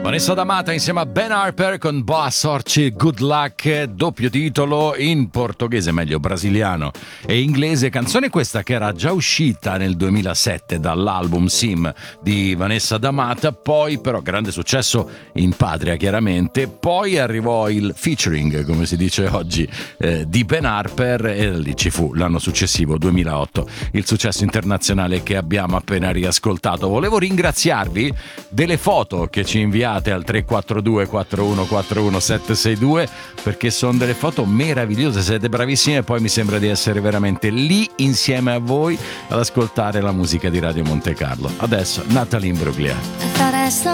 Vanessa D'Amata insieme a Ben Harper con Boa Sorte, Good Luck, doppio titolo in portoghese, meglio brasiliano e inglese. Canzone questa che era già uscita nel 2007 dall'album Sim di Vanessa D'Amata, poi però grande successo in patria chiaramente, poi arrivò il featuring, come si dice oggi, di Ben Harper e lì ci fu l'anno successivo, 2008, il successo internazionale che abbiamo appena riascoltato. Volevo ringraziarvi delle foto che ci inviate al 342 4141 762 perché sono delle foto meravigliose, siete bravissime e poi mi sembra di essere veramente lì insieme a voi ad ascoltare la musica di Radio Monte Carlo. Adesso Natalie Imbruglia.